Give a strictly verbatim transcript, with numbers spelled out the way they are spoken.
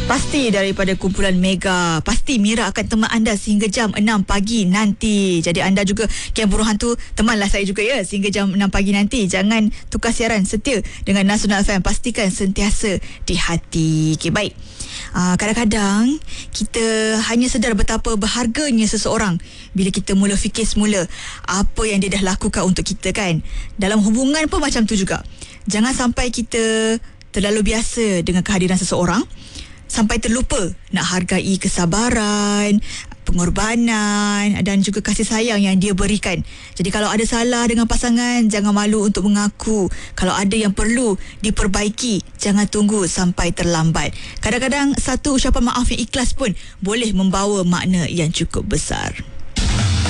Pasti daripada kumpulan Mega, pasti Mira akan teman anda sehingga jam enam pagi nanti. Jadi anda juga Kian Buruh Hantu, temanlah saya juga ya sehingga jam enam pagi nanti. Jangan tukar siaran, setia dengan Nasional F M. Pastikan sentiasa di hati. Okey, baik. Uh, kadang-kadang kita hanya sedar betapa berharganya seseorang bila kita mula fikir semula apa yang dia dah lakukan untuk kita, kan. Dalam hubungan pun macam tu juga. Jangan sampai kita terlalu biasa dengan kehadiran seseorang sampai terlupa nak hargai kesabaran, pengorbanan dan juga kasih sayang yang dia berikan. Jadi kalau ada salah dengan pasangan, jangan malu untuk mengaku. Kalau ada yang perlu diperbaiki, jangan tunggu sampai terlambat. Kadang-kadang satu ucapan maaf yang ikhlas pun boleh membawa makna yang cukup besar.